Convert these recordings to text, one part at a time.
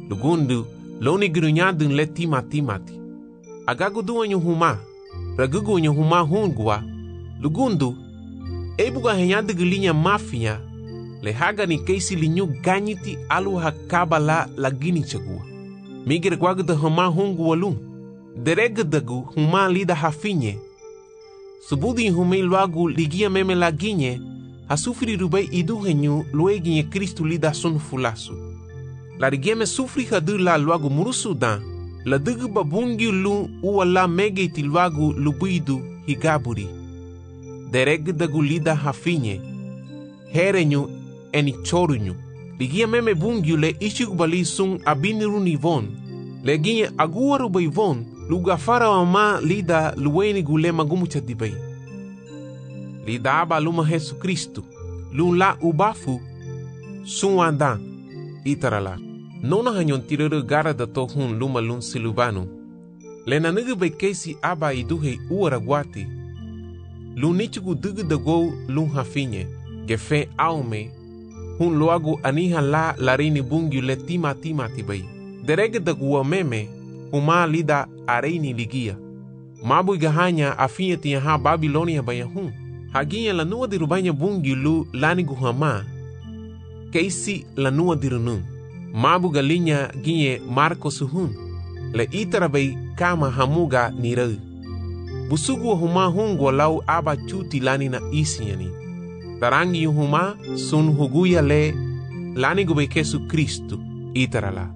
Lugundu, loni grunyadun le timati. Agagu duanyo huma, ragugunyo huma hungwa. Lugundu, ebuga henyadu gulinya mafia, le haga ni keisi linyu ganyiti alu hakaba la gini chagua. Migir gwagda huma hungwa lung. Deregdagu huma lida hafinye. Subudi humei luagu ligia meme la ginye, hasufri rubai idu henyu lueginye Kristu lida sun fulasu. La rigeme sufri hadu la luagu murusu dan, la dugu babungi lu uwa la megeti luagu lubuidu higaburi. Deregdagu lida hafinye, herenyu eni chorunyu. Ligia meme bungi le ishigubali sun abiniru nivon, le ginye aguaru baivon, lugafara wa ma lida luweni gule magumu chadibai. Lida aba luma Yesu Kristu, lula ubafu, sunwanda, itarala. Nona hanyon tiruru gara da tohun luma lun silubanu. Lena nugu bekesi aba iduhe uaragwati. Lunichugu dugu dago lun hafinye, gefe aume, hun luagu aniha la larini bungiu le timati bai. Derege daguwa meme, huma lida areini ligia. Mabu igahanya afinye tiyaha Babilonia bayahun. Haginya lanua dirubanya bungi lu lani guhama. Keisi lanua dirunun. Mabu galinya ginye Marco suhun. Le itarabay kama hamuga nirau. Busugu huma hungwa lau aba chuti lani na isinyani. Tarangi huma sun huguya le lani gube Yesu Kristu itarala.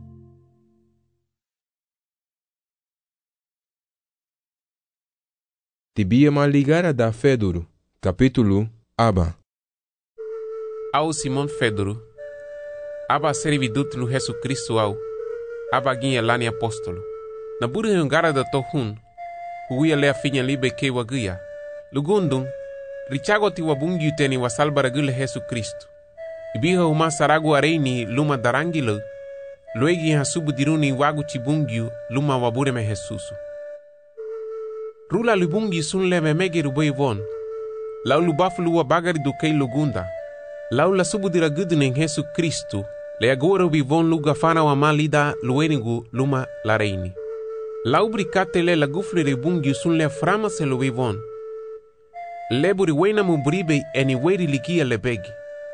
Tibia maligara da Fedoro, capítulo Aba. Au Simon Fedoro, aba servidut lu Yesu Kristu au, aba ginha lani apóstolo. Na buri hungara da tohun, huguia le afinha libe ke wagia. Lugundum, richago ti wabungi uteni wasalbara gule Yesu Kristu. Ibiha huma saragu areini luma darangilo, luegi hasubu diruni wagu chibungiu luma wabure me Jesusu. Rula lubungi sun leme mege rubai von. Lau lubafu luwa bagari dukei lugunda. Lau la subu dira gudunen Yesu Kristu. Le agora ubi von luga fana wa malida luenigu luma la reini. Lau bricate le la gufle ribungi sun le frama se lubi von. Le buri wena mubribe eni weri likia le begi.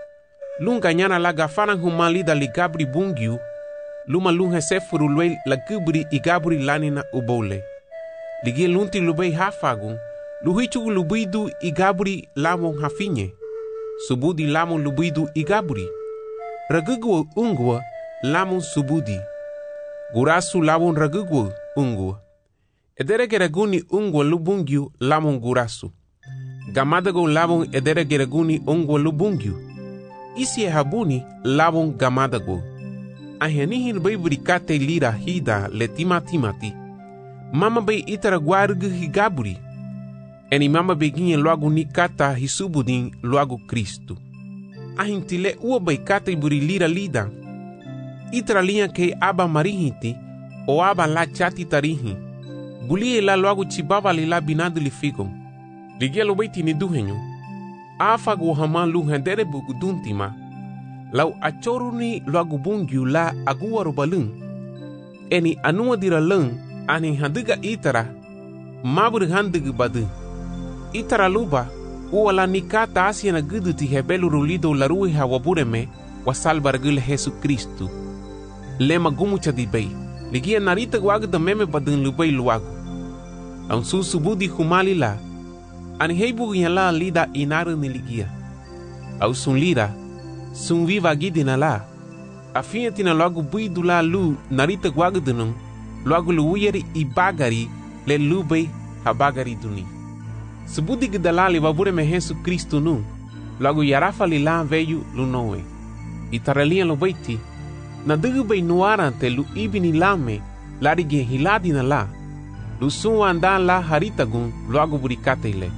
Lunga nyana la gafana humalida ligabri bungiu. Luma lunga sefuru lue la gubri igabri lanina ubole. Ligia lunti lubei hafagun, luhichugu lubidu igaburi lamon hafinye. Subudi lamon lubidu igaburi. Ragugwa ungwa lamon subudi. Gurasu lamon ragugwa ungwa. Ederegeraguni ungwa lubungiu lamon gurasu. Gamadago lamon ederegeraguni ungwa lubungiu. Isi habuni lamon gamadago. Ahenihin baiburikate lira hida le timati. Mama bay itara guargu higaburi. Eni mama beginha logo ni kata hisubudin logo Cristo. Ahintile ua bay kata iburi lira lida. Itara linha ke aba marihiti o aba la chati tarihi. Bulie la logo chibaba li la binadu li figon. Ligia lo baiti ni duhenyo. Afa go hama lu hendere buguduntima. Lau achoruni logo bungiu la agua robalun. Eni anua dira lung. Ani handiga itara, mabur handiga badu. Itara luba, uala nikata asia na gudu ti hebelu rulido la rui hawabureme, wasalbar gule Yesu Kristu. Lema gumucha di bay, ligia narita wagda meme badun lubay luagu. Ang susubudi humali la, ani heibu la lida inaru ni ligia. Au sun lira, sun viva gidina la. Afinha tina logo buidu la lu narita wagda nung, logo luuyeri ibagari le lubei habagari duni. Subudi gidalali wabure me Yesu Kristu nu, logo yarafa li la veyu lunoe. Itaralia lo baiti, na dugu bei nuarante lu ibini lame, larige hiladi na la, lu sunwa andan la haritagun logo burikate ile.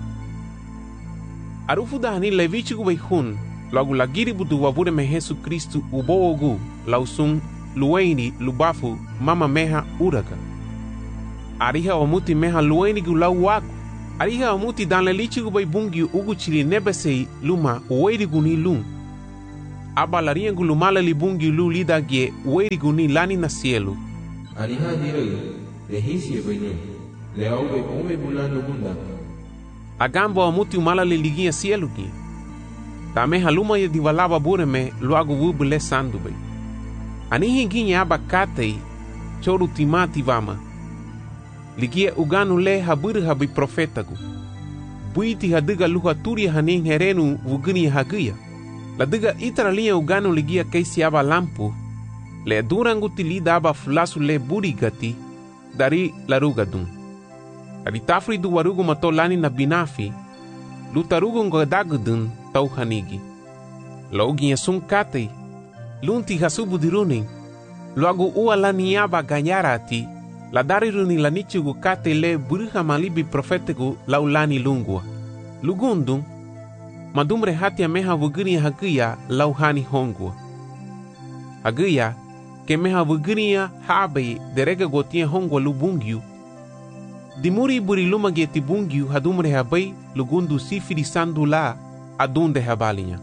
Arufu dahani levichigu bei hun, logo lagiri budu wabure me Yesu Kristu uboogu, lausun lueni lubafu mama meha uraga. Ariha omuti meha lueni gu lau wagu. Ariha omuti dan le lichigu bay bungi ugu chili nebesei luma uweiri gu ni lung. aba larinha gulumala libungi lu lida gie ueri guni lani na cielo. Aniha direi, lehisi ebene, leaube ome bulano bunda. Agambo amuti umala liguinha cielo gie. Tame haluma ye divalava bureme luago wubule sandu bei. Anihi ginha aba katei, choru timati vama. Ligia uganu le haburi habi profetagu. Buiti hadiga luha turi hanin herenu wugini hagia. La diga itara linha uganu ligia keisi aba lampu. Le durangu tilida aba fulasu le burigati dari larugadun. Dari tafri du warugu mato lani na binafi. Lutarugu ngodagudun tau hanigi. Lauginha sun katei. Lunti hasubu dirunin. Logo ua lani aba ganyarati. La dariruni lanichugu kate le buriha malibi profetigu laulani lungua. Lugundun, madumre hatia meha wugini hagia lauhani hongua. Hagia, ke meha wuginia habe derega gotia hongua lubungiu. Dimuri buri luma geti bungiu hadumre habai lugundu sifiri sandu la adunde habalinha.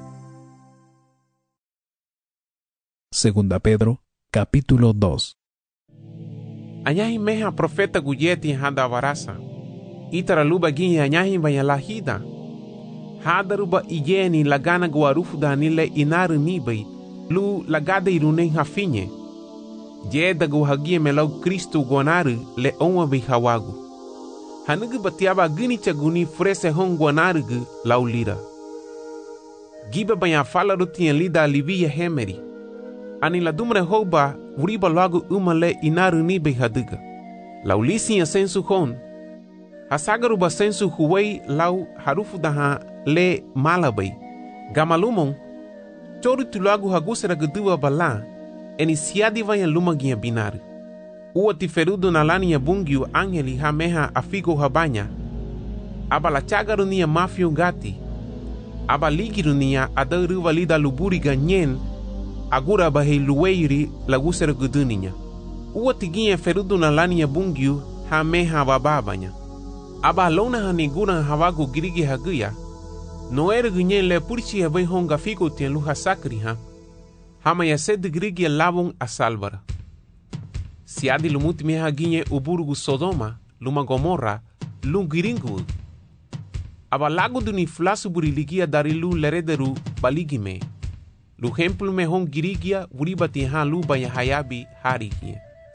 Segunda Pedro, capítulo 2. Anyahi meha profeta guyeti handa varasa. Itara luba ginha anyahi banha lahida. Hadaruba igeni lagana guarufu danile inaru nibai. Lu lagada irunen hafinye. Jeda guhagia melau Kristo guanaru le onwa bihawagu. Hanugu batiaba gini chaguni frese hong guanaru gu laulira. Giba banha fala rutinha lida alivia hemeri. Ani la dumre hoba uriba logo umale inaru nibe hadiga. Laulisi sensu hon. Hasagaruba sensu huwei lau harufu daha le malabai. Gamalumon. Choru tulagu hagusera gedua bala. Eni siadi vanha lumaginha binari. Ua tiferudo na lania bungiu angeli hameha afigo habanya. Aba la chagarunia mafio gati. Aba ligirunia adaruva lida luburi ganyen. Agora bahei lueiri lagusera guduninha. Ua tiguinha ferudo na lania bungiu hameha bababanya. Aba lona hanigura hawagu girigi hagia. Noer gunyen le purchi habai honga figo tien luha sakri ha. Hama ya sed grigi lavon a salvara. Siadi lumuti meha ginye uburgu Sodoma, luma Gomorra, lungiringu. Aba lago duni flasu buriligia darilu lerederu baligime. Lu hemplu me hong girigia uribati ha lu banya hayabi harigie.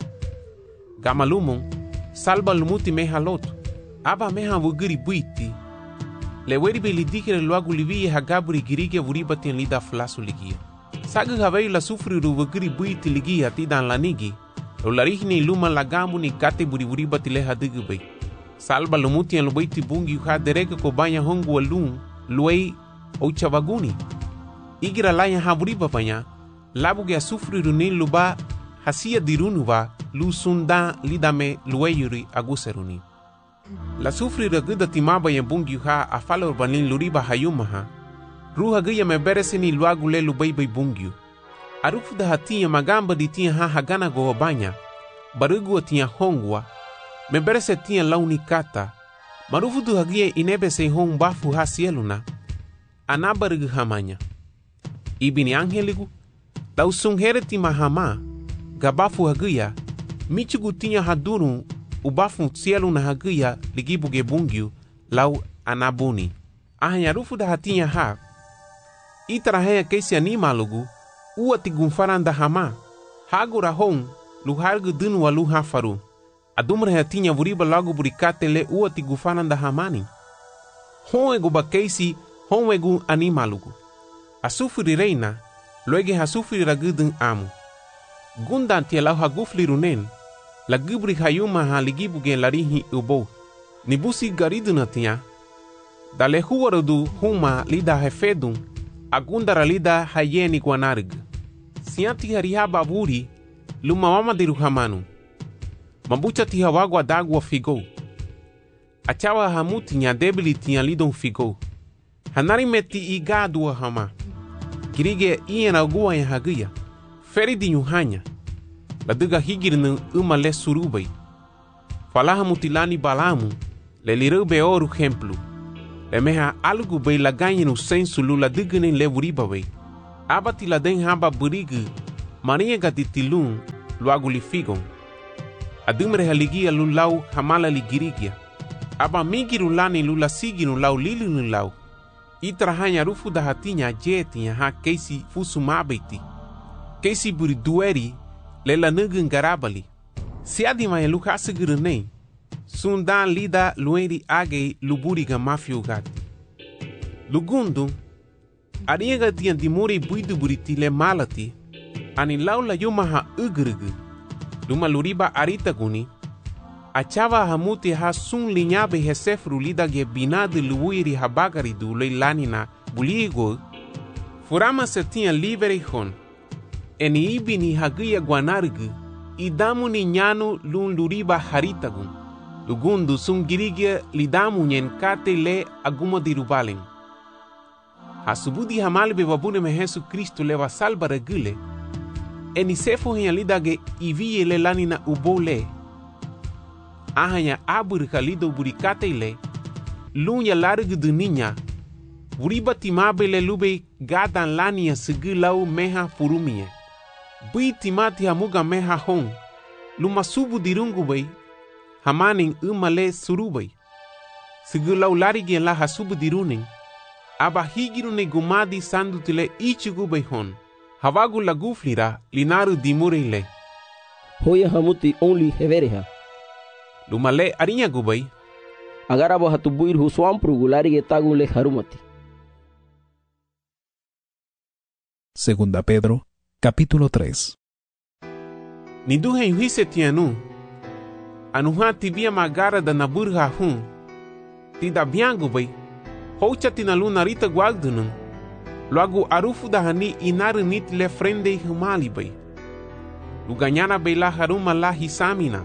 Gamalumon, salba lumuti meha lotu. Aba meha wugiri buiti. Le weribe lidikere luagu livie hagaburi girigia uribati lida flasu ligia. Sagu havei la sufri ru wugiri buiti ligia tidan lanigi. Lo larihni luma lagamu ni kate buri uribati le hadigu bei. Salba lumuti en lubaiti bungi ha dereka ko banya hongu alum luei ouchavaguni. Igira laya haburiba panya, labuge asufri runin luba hasia dirunuva lu sunda lidame lueyuri aguseruni. La sufri raguda timaba ya bungi ha afala urbanin luriba hayumaha. Ruha gaya me bereseni luagu le lubaibai bungiu. Arufu da hatia magamba di tia ha hagana goa banya. Barugua tia hongwa. Me berese tia launi kata. Marufu du hagia inebe se hong bafu ha sieluna. Anabarugu hamanya. Ibini angeligu, lau sunghereti mahama, gabafu hagia, michugu tinha haduru, ubafu cielo na hagia, ligibuge bungiu, lau anabuni. Ahanyarufu da hatinha ha, itarahaya keisi animalugu, ua tigunfaran da hama, hagura hon, luhargu dunu wa lu hafaru. Adumra hatinha vuriba lagu burikate le ua tigufaran da hamani. Hon egu bakeisi, hon egu animalugu. Asufri reina, loege hasufri ragudun amu. Gundan tia lau hagufli runen, la gubri hayuma ha ligibuge larihi ubo. Nibusi gariduna tia. Dale huwarudu huma lida hefedun, agundara lida hayeni guanarg. Sianti harihaba buri, luma mama diru hamanu. Mabucha ti hawagwa dagwa figo. Achawa hamuti nya debili tia lidon figo. Hanari meti igadua hama. Girige iena agua ya hagia. Feri di nyuhanya. La duga higirnu le surubai. Falaha mutilani balamu. Le lirube oru hemplu. Le meha algu bei la ganyi no sensu lu la dugane le uriba bei. aba tiladen haba burigu, marinha gatitilun, luagu lifigon. Adumre haligia lulau hamala ligirigia. Aba migiru lani lula siginu lau lilinu lau. Itrahanya rufu da hatinya jetinya ha keisi fusu mabeti. Keisi buri dueri lela nugun garabali. Siadi maya luka segurunei. Sundan lida lueri age luburiga mafiugati. Lugundu, ariega tian dimuri buidu buriti le malati. Ani laula yuma ha ugrugu. Luma luriba arita guni. Achava hamuti ha sun linyabe hesefru lida ge binadu luiri habagari du le lanina buligo. Furama se tinha livre hon. Eni ibini hagia guanargu. Idamu ni nyanu lun luriba haritagun. Lugundu sun girigia lidamu nyen kate le aguma dirubalen. Hasubudi hamalbe babune me Jesu Cristo leva salva regule. Eni sefo henya lidage ivie le lanina ubole. Ahanya aburika lido burikate ile. Lunya largu du ninya. Buriba timabe le lube gadan lania segulau meha furumie. Bui timati hamuga meha hong. Luma subu dirungu bay. Hamaning umale surubay. Segulau larigien la hasubu diruning. Aba higirune gumadi sandutile ichugu bay hon. Havagu laguflira linaru dimurile. Hoya hamuti only hevereha. Lumale arinya gubay. Agarabo hatubuir huswampru gularige tagule harumati. Segunda Pedro, capítulo 3. Niduhe yuhise tianu. Anuha tibia magara da naburha hun. Tida biangu bay. Hocha tinalu narita guagdunung. Logo arufu da hani inaru nit le frende humali bay. Luganyana bay la haruma la hisamina.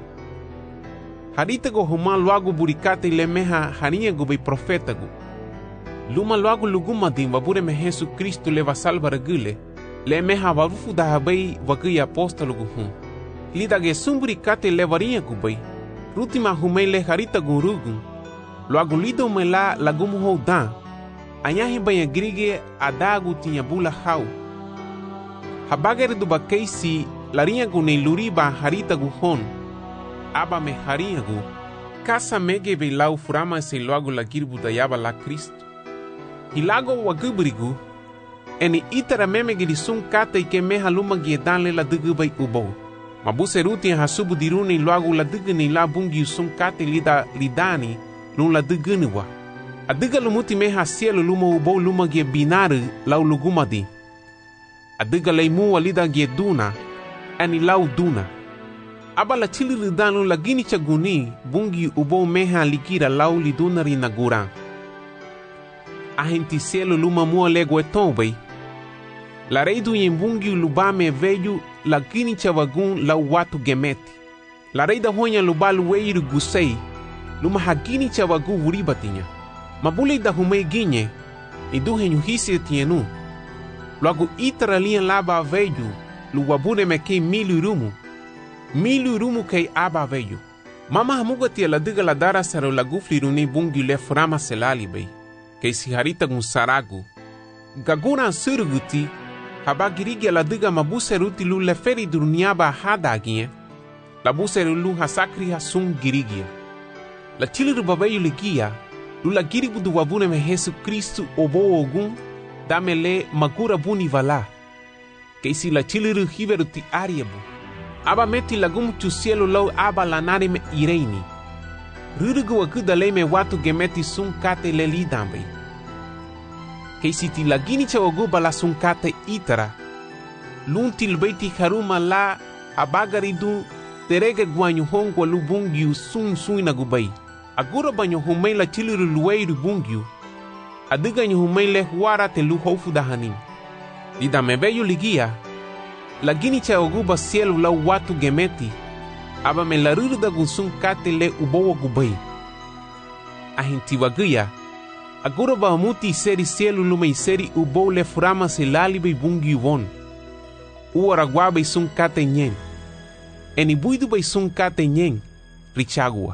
Harita go huma logo burikate le meha harinha go bay profeta go. Luma logo luguma din wabure me Jesu Cristo leva salva regule. Le meha warufu da habay wakuya apostolo go hun. Lida ge sumburikate levarinha go bay. Rutima humay le harita go rugun. Logo lido me la lagumu ho dan. Anyahi banha grige adagu tinha bula hau. Habagere do bakeisi larinha gu nei luriba harita gu hon. Aba me harinha gu. Kasa mege be lau furama se logo la girbu da yaba la Cristo. Hilago wagubrigu. Eni itara memegiri sun kata ike meha luma giedan la dugu bay ubo. Mabuse ruti hasubu diruni logo la dugu ni la bungi sun kata lida lidani lun la dugu niwa. Adiga lumuti meha cielo luma ubo luma gie binaru lau lugumadi. Adiga leimu walida gie duna, ani lau duna. Aba la chili ridanu la gini chaguni bungi ubo meha likira lau liduna rinagura. Ahenti cielo luma mua lego etombei. La reidu yembungi lubame veju la gini chavagun lau watu gemeti. La reida honya lubalu weiru gusei luma hagini chavagu vuribatinya. Mabule da humei ginye, ni duhe nyuhisi tienu. Logo itara lian laba veju, luwabune me kei milu rumu kei aba veju. Mama hamuga tia la diga la dara saro la gufli runi bungi le frama selali bei, kei si harita gun saragu. Gaguna suruguti, habagirigia la diga mabuse ruti lu le feri duruniaba hada aginye, la buse lu hasakri hasun girigia. La chiliru babayu ligia, lula giribu du wabune me Jesu Cristo obo ogun damele magura buni vala. Keisi la chiliru hiveru ti ariebu. Aba meti lagum tu cielo lau aba lanare me ireini. Rurugu wakuda le me watu gemeti sun kate le lidambe. Keisi ti lagini cha waguba la sun kate itara. Luntil beti haruma la abagaridu terege guanyu hongwa lubungiu sun nagubai. Agora banho humei la chiliru lueiru bungiu. Adiga nyo humei le huara te lu hofu da hanin. Lida mebeyu ligia. La gini cha oguba cielo la watu gemeti. Aba me la ruru da gunsun kate le ubowa gubai. Ahinti waguya. Agora ba muti seri cielo lumei seri ubo le furama se lalibe bungiu von. Uara guabe sun kate nyen. Eni buidu bei sun kate nyen. Richagua.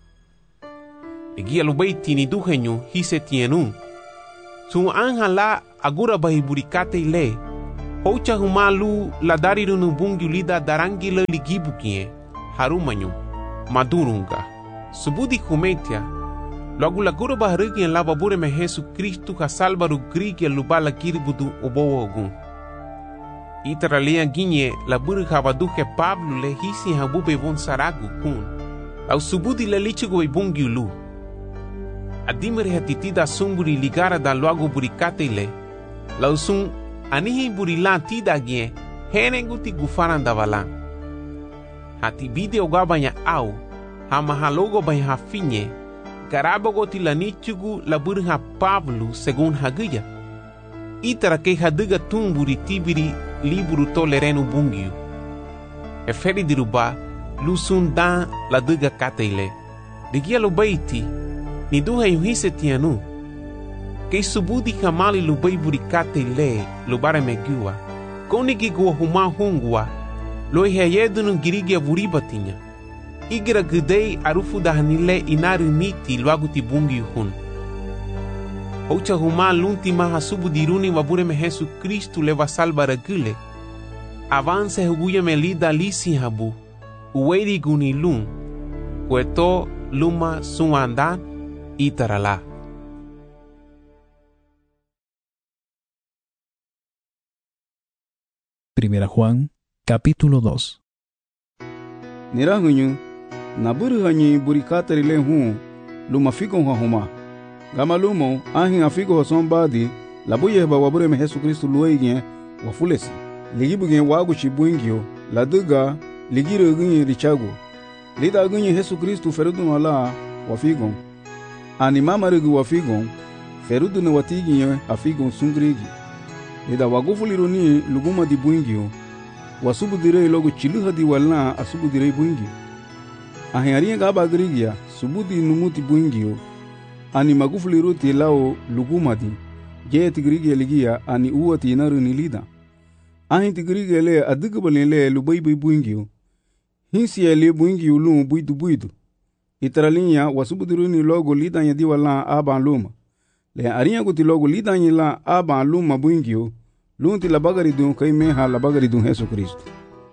Egia lubei tini duhenyu hise tienun. Sun anja la agura bahiburikate ile. Hocha humalu la dariru no bungi lida darangi le ligibu kie, harumanyum, madurunga. Subudi kumetia, logo laguro baharugi en lababure me Jesu Cristo ka salvaru grigi lubala kirbudu obo ogun. Itaralia ginye laburu habaduke Pablo le hisi habube von saragu kun. Au subudi le lichigo bungi ulu. Adimere hatitida sumburi ligara da logo burikate ile. Lausung anihi burilan tida gie henenguti gufaran davalan. Hati bide ogabanya au hamahalogo banya hafinye garabogo tilanichugu laburha Pablo segun haguya. Itara ke haduga tumburi tibiri liburu tolerenu bungiu. Eferi diruba lusun dan laduga kateile. Digia lubaiti ni duha yuhise tianu. Kei subudi kamali lubai burikate le lubare megua. Konigi gua huma hungua. Loi heyedunu girigia buribatinya. Igira gudei arufu dahanile inaru niti luaguti bungi hun. Ocha huma lunti maha subudiruni wabure me Jesu Cristo leva salva regule. Avance huguya me lida lisi habu. Uweri guni lun. Kueto luma suandan itarala. Primera Juan, capítulo 2. Nirahuñu, naburu hanyi burikatari le hu, luma figo huma. Gama lumo, ahin afigo hosombadi, labuye ba wabure me Jesu Cristo luege, wafulesi. Ligibugen wagu chibungio, laduga, ligiro gunye richago. Lida gunye Jesu Cristo ferudu ala, wafigon. Ani mama regu wafigon, ferudu ne watiginye afigon sungrigi. Lida wagufuliruni luguma di bungio, wasubu direi logo chiluha di walna asubu direi bungio. Ahiaria gaba grigia, subudi numuti bungio, ani magufuliruti lao luguma di, jeti grigia ligia ani uwati inaru nilida. Ahinti grigia le adugabali le lubaibai bungio, hinsi le bungio lum buidu. Itaralinya wasubu diruni logo lidanya di walna aban luma. Le aria guti logo lidanya la aban luma bungio, lunti la bagari dun kai meha la bagari dun Jesu Cristo.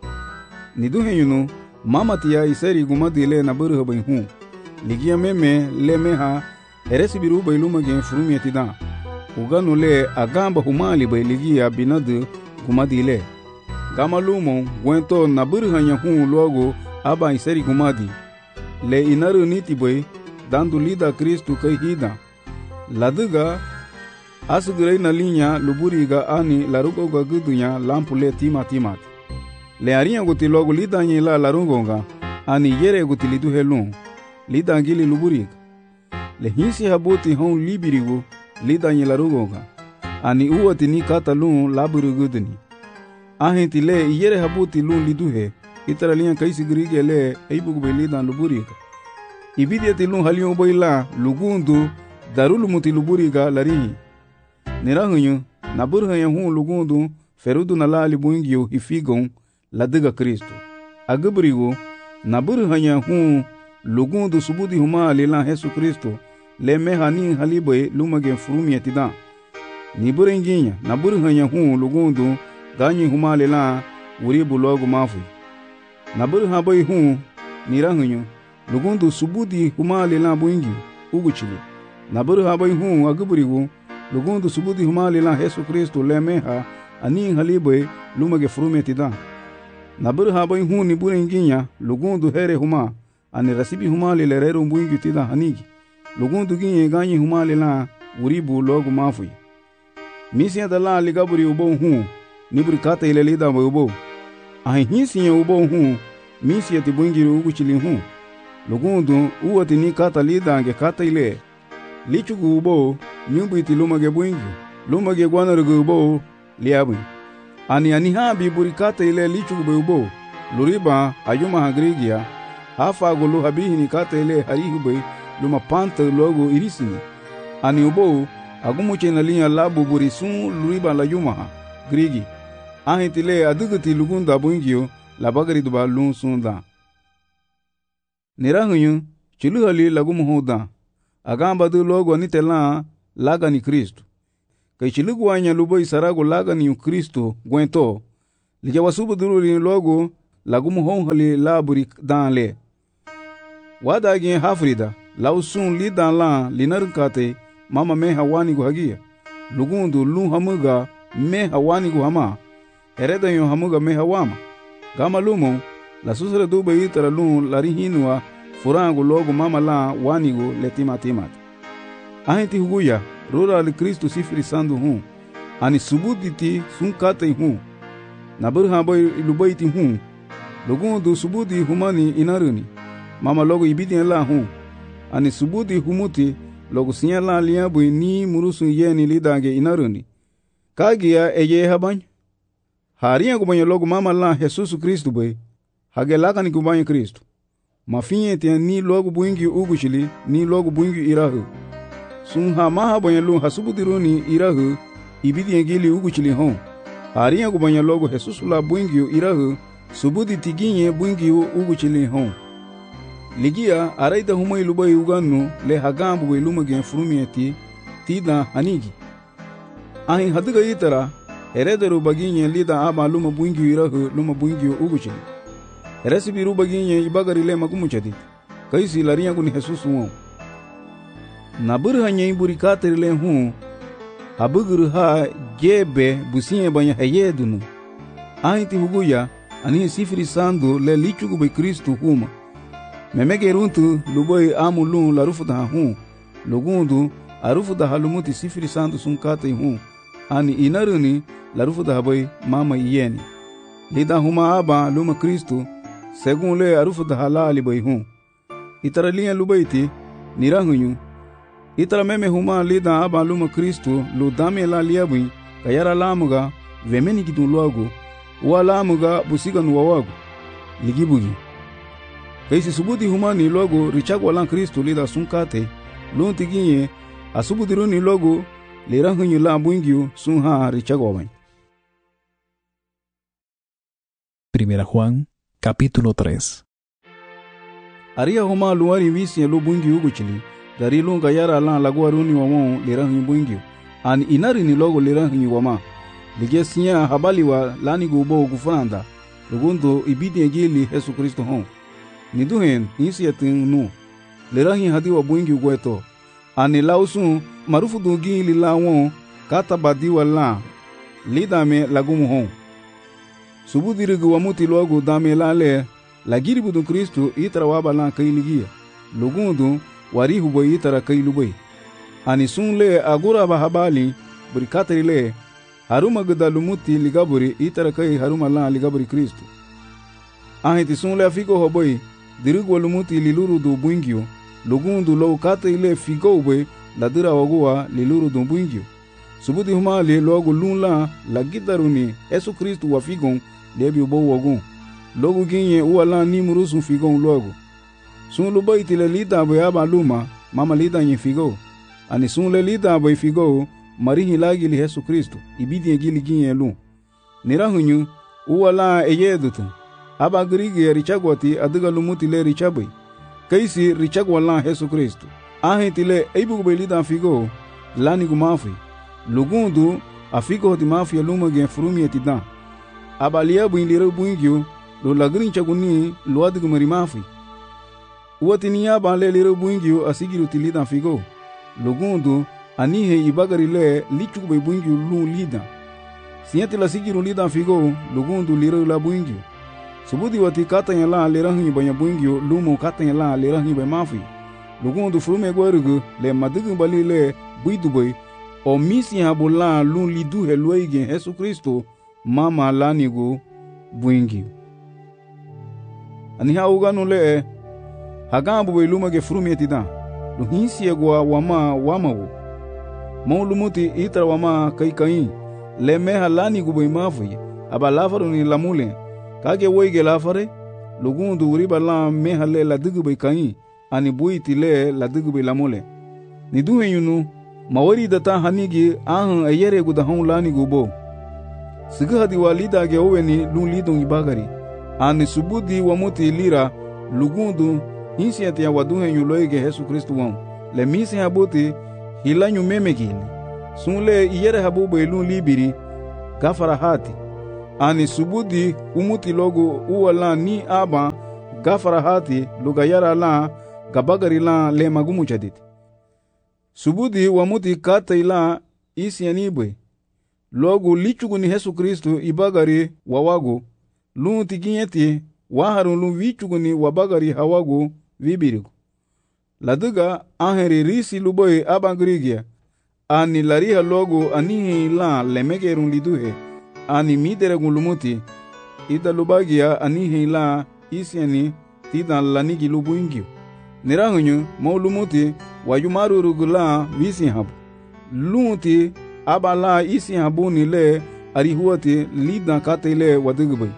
Ni du henyunu mama tia iseri gumadi le na buru bai hu. Ligia meme le meha eresi biru bai luma gen frumi tidan. Uganu le agamba humali bai ligia binadu gumadi le. Gama lumo gwento na buru hanya hu logo aba iseri gumadi. Le inaru niti bai dandu lida Cristo kai hida. Laduga asugurei na linha luburiga ani larugoga gudunya lampule timat. Le arinha guti logo lidanyi la larungonga ani yere guti lidu helun lidangili luburiga. Le hinsi habuti hon libirigo lidanyi larungonga ani uwati ni kata lun laburu guduni. Ahinti le yere habuti lun liduhe itara linha kaisi grige le eibugu lidan luburiga. Ibidiati lun halion boila lugundu darulu muti luburiga larihi. Nirahuñu, naburu hanya hu lugundu, ferudu na lali buingio hifigon, ladiga Cristo. Aguburigo, naburu hanya hu lugundu subudi huma lila Jesu Cristo, le meha ni halibe lumagen frumi etidan. Niburu inginya, naburu hanya hu lugundu, ganyi huma lila uribu logo mafi. Naburu habai hu, nirahuñu, lugundu subudi huma lila buingio, uguchili. Naburu habai hu aguburigo, lugundu subudi humali la Jesu Cristo le meha ani halibe lumage frume tidan. Naburu habai hu ni bure inginya lugundu here huma ani rasibi humali le reru mbungi tidan hanigi. Lugundu ginye ganyi humali la uribu logo mafui. Misi adala ligaburi ubo hu ni buri kata ile lida ubo. Ahi hisi ya ubo hu misi ya tibungi uguchili hu. Lugundu uwati ni kata lida ange kata ile. Lichugu ubo nyumbu iti lumage buingi, lumage guanarugu ubo liabu. Ani habi burikata ile lichugu be ubo, luriba ayuma hagrigia, hafa gulu habihi ni kata ile harihu be luma panta logo irisini. Ani ubo agumuche na linya labu burisun luriba la yuma grigi. Ahintile aduguti lugunda buingio la bagari duba lun sunda. Nirahuñu chiluhali lagumu hoda. Agamba du logo nitela laga ni Cristo. Kay chiligu anya luboy sarago laga ni Kristo gwento. Lija wasubu duru li logo lagumu hon hali laburi dan le. Wada gen hafrida lausun li dan lan linarkate mama me hawani gu hagia. Lugundu lu hamuga me hawani gu hama. Hereda yo hamuga me hawama. Gama lumo la susre duba itara lu larihinua furangu logo mama la wanigu letima timat. Ahenti huguya rora li Kristo sifiri sandu hun. Ani subuditi sunkate hun. Na burha boy lubaiti hun. Lugundu subudi humani inaruni. Mama logo ibidien la hun. Ani subudi humuti logo sinya la liabu ni murusu yeni lidage inaruni. Kagia eye habany. Haria kubanya logo mama la Jesus Kristo boy. Hage laka ni kubanya Kristo. Mafinye te ni logo buingi ugushili ni logo buingi irahu. Sunha maha banya lu hasubudiruni irahu ibidien gili ugushili hon. Haria kubanya logo Jesus la buingi irahu subudi tiginye buingi ugushili hon. Ligia araida humay lubay uganu le hagambu we lumagen frumieti tida hanigi. Ahin hadiga itara herederu baginye lida ama luma buingi irahu luma buingi ugushili. Resibi rubaginye ibagari le magumuchadi. Kaisi lariya kuni Jesus won. Naburhanye burikateri le hun. Habuguru ha jebe businye banya hayedunu. Ahiti huguya ani sifiri sandu le lichugu be Kristo huma. Memege runtu luboy amulun la rufuda hun. Lugundu arufuda halumuti sifiri sandu sunkate hun. Ani inaruni la rufuda haboy mama iyeni. Lida huma aba luma Kristo. Según le arufuda halali bay hun. Itara liya lubaiti nirahunyu. Itara meme huma lida aba luma Kristo lu dame la liabui kayara lamuga vemeni kitun logo wa lamuga busiga nuwawagu ligibugi. Kaisi subudi huma ni logo richagwa lan Kristo lida sunkate lunti ginye asubudiru ni logo lirahunyu la buingyu sunha richagwa wain. Primera Juan, capítulo 3. Aria homa luari visi lu buingi uguchili dari lunga yara lan lagua runi wamo lirahunyu buingyu an inari ni logo lirahunyu wama ligesinya habali wa lani gubo gufranda lugundu ibidi egili Yesu Kristo hon niduhen nisi yatin nu lirahi hadi wa buingi gweto ani lausun marufu dungi li lawon kata badi wala lidame lagumu hon subudirigu wamuti logo dame lale lagiri budun Kristo itara waba lan kailigia lugundu warihu boy itara kailubay ani sunle agura bahabali burikateri le haruma gudalumuti ligaburi itara kai haruma lan ligaburi Kristo ahiti sunle afigo hoboy dirigu walumuti liluru do buingio lugundu lo kateri le figo boy ladira wagua liluru do buingio subudi humali logo lunla lagidaruni Yesu Kristo wafigon lebi bo wagun logo ginye uala ni murusu figon logo sun lu baiti le lida boy aba luma mama lida nyi figo ani sun le lida boy figo marihi lagi li Yesu Kristo ibidi gili ginye lu nirahunyu uala eyedutu aba grigi richagwati adiga lumuti le richaboy kaisi richagwala Yesu Kristo ahiti le eibu boy lida figo lani gumafi lugundu afigo di mafia luma gen frumi etidan abalia bu indire buingyo lo lagrin chaguni lo adigu marimafi uwatiniya banle lire buingyo asigiru tilida figo lugundu anihe ibagari le lichuku be buingyo lu lida sinyati la sigiru lida figo lugundu lire la buingyo subudi wati katanya la lirahi banya buingyo lumu katanya la lirahi be mafi lugundu frume gwarugu le madigu bali le buidu boy o misi habula lu lidu helwege Yesu Kristo mama lanigu buingyo ani hauganu le hagambu be lumage frumi etida lu hinsi egwa wama wamawo maulumuti itra wama kai le meha lanigu be mafi abalafaru ni lamule kage woige lafare lugundu uriba la meha le ladigu be kai ani buiti le ladigu be lamule ni duhenyunu mawari data hanigi ahan ayere gudahon lanigu bo siga di walida ge oweni lun lidon ibagari ani subudi wamuti lira lugundu hinsiati ya waduhen yuloige Yesu Kristo won le misi habuti hilanyu memegili sunle iyere habubo ilun libiri gafara hati ani subudi umuti logo uwala ni aba gafara hati lugayara la gabagari la le magumu jadid subudi wamuti kata ila isi anibwe logo lichugu ni Yesu Kristo ibagari wawago lun tiginyeti waharun lun wichugu ni wabagari hawago vibirigo laduga aheri risi luboy abangrigia ani lariha logo anihi la lemegerun liduhe ani mideregun lumuti ida lubagia anihi la isiani tidan lanigi lubuingio nirahunyu maulumuti wayumarurugula visi habu lunti abala isi habu ni le arihuati lidan katele wadugubai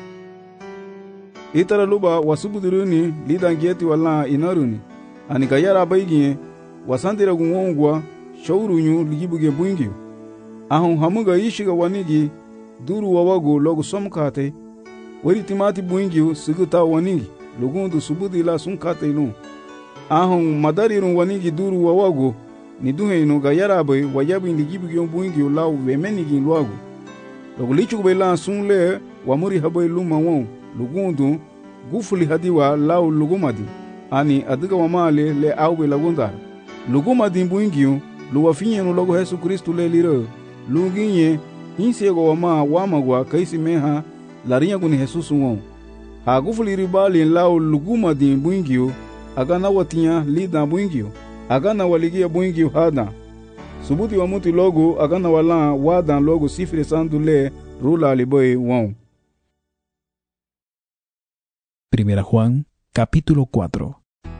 itara luba wasubuduruni lidan gieti wala inaruni ani gayara baigie wasandira gungongwa shaurunyu ligibuge buingio ahun hamuga ishiga wanigi duru wawago logo somkate wari timati buingio siguta wanigi lugundu subudi la sunkate ilun ahun madarirun wanigi duru wawago ni duheinu gayara bai wayabi ligibuge buingio lau wemenigi luago logo lichugo la sunle wamuri habai luma won lugundu gufuli hadiwa lau lugumadi ani adiga wamale le awbe lagundar lugumadi buingio luwafinyenu logo Yesu Kristo le liro luginye hinsego wama wamagwa kaisi meha larinya guni Jesus won ha gufuli ribali lau lugumadi buingio agana watinya lida buingio agana waligia buingio hada subuti wa muti logo agana wala wadan logo sifre sandule rula liboy won. Primera Juan, capítulo 4.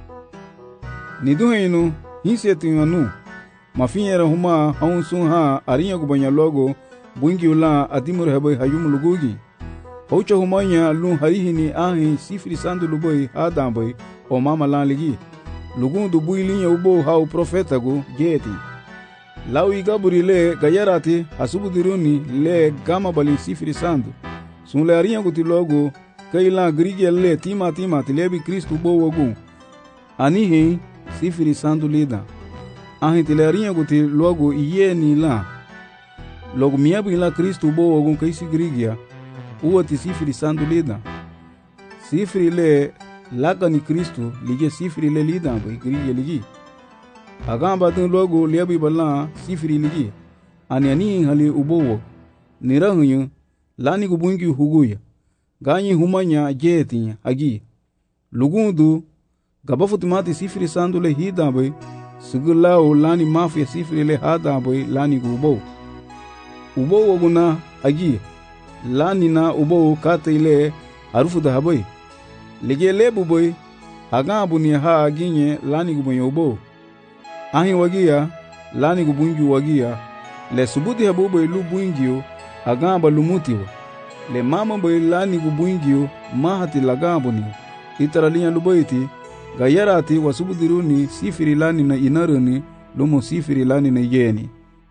Niduheinu hinsetinganu mafinyera huma haunsun ha arinya gubanya logo buingiula adimur haboy hayum lugugi haucha humanya lun harihini ahi sifri sandu luboy hadamboy o mama lan ligi lugundu builinya ubo hau profetago jeti lawi gaburi le gayarati hasubudiruni le gama balin sifri sandu sunle arinya guti logo kaila grigel le tima tilebi Kristu bo wogu anihi sifiri sandu lida ahi tilarinya guti logo iye ni la logo miabu ila Kristu bo wogu kaisi grigia uwati sifiri sandu lida sifiri le laga ni Kristu lige sifiri le lida bai grigia ligi agamba dun logo liabi bala sifiri ligi ani hali ubowo nirahunyu lani gubungi huguya ganyi humanya jeti agi lugundu gabafutimati sifiri sandule hidabai sigulao lani mafia sifiri le hadabai lani gubo ubo waguna agi lani na ubo kate ile harufu dahabai lige lebubai agabu ni ha aginye lani gubanyo ubo ahi wagia lani gubunju wagia le subuti habubai lubuingio agamba lumutiwa le mama bai lani gubuingio mahati lagambuni itaralinya lubaiti gayarati wasubudiruni sifiri lani na inaruni lumo sifiri lani na yeni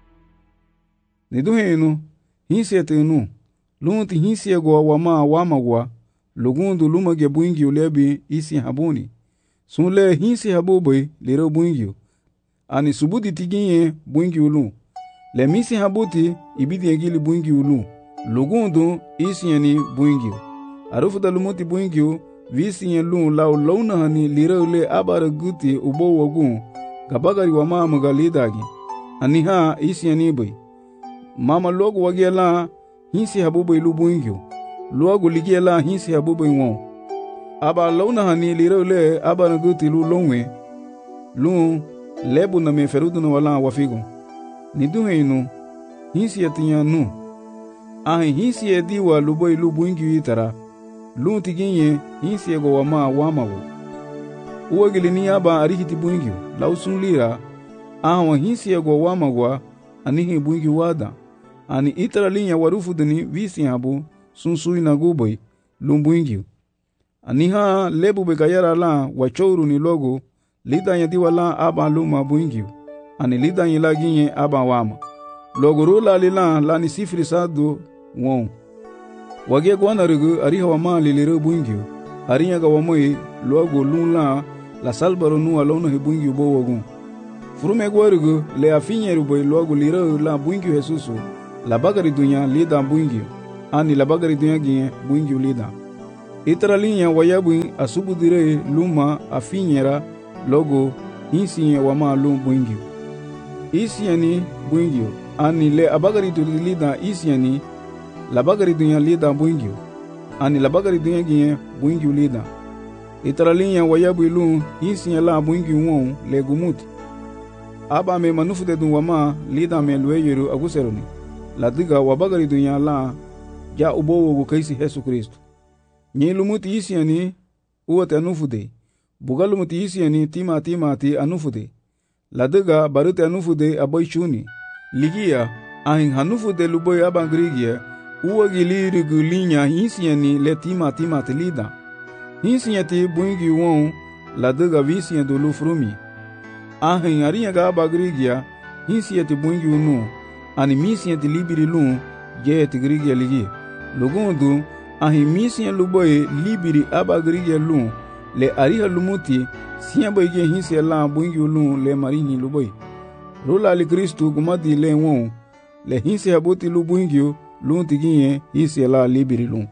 niduhenu hinsetenu lunti hinsiego wamagwa lugundu lumage buingio lebi isi habuni sunle hinsi habubai liro buingio ani subudi tiginye buingio lu le misi habuti ibidi egili buingio lu lugundu isieni buingio arufuda lumuti buingio visiyen lun lau launa hani liraule abara guti ubo wagun gabagari wa mama galidagi aniha isieni bai mama logo wagiela hinsi habubai lu buingio logo ligiela hinsi habubai won aba launa hani liraule abara guti lu lonwe lun lebu na me ferudu na wala wafigo niduheinu hinsi yatinya nu ahi hinsi ediwa luboy lubuingi itara lunti ginye hinsi ego wamawo uwagili ni aba arihiti buingi lausun lira ahwa hinsi ego wamagwa anihi buingi wada ani itara linya warufu dini visi habu sunsui na guboy lumbuingi aniha lebu begayara la wachouru ni logo lidanya diwa la aba luma buingi ani lidanya la ginye aba wama logo rula lila la ni sifri sadu won wage gwana rugu ariha wama liliro buingio arinya ga wamoi logo lunla la salbaro nu alona he buingio bo wogun Furume gwarugu le afinyeru boy logo lira la buingyu Jesusu la bagari dunya lida buingyu ani la bagari dunya ginye buingyu lida. Itara linya wayabu asubu dire luma afinyera logo insinye wama lum buingyu. Isiani buingyu ani le abagari du lida isiani la bagari dunya lida buingyu ani la bagari dunya ginye buingyu lida. Itara linya wayabu lum insinye la buingyu won le gumuti. Aba me manufu de dun wama lida me lueyeru aguseroni. La diga wabagari dunya la ja ubowo go kaisi Yesu Kristo. Nye lumuti isiani uwate anufude. Bugalumuti isiani timati anufude. La diga barute anufude aboy chuni. Ligia ahin hanufude luboy abangrigia uwagi lirigu linya isiani le timati lida. Isiani buingi won la diga visian do lufrumi. Ahin arinya ga abagrigia isiani buingi unu. Ani misian libiri lun jeti grigia ligi. Lugundu ahi misian luboye libiri abagrigia lun le ariha lumuti siya boy ge hinsia la buingi lun le marini luboy. Rula li Kristu gumadi le won le hinsia boti lu buingi lun tiginye hinsia la libiri lun.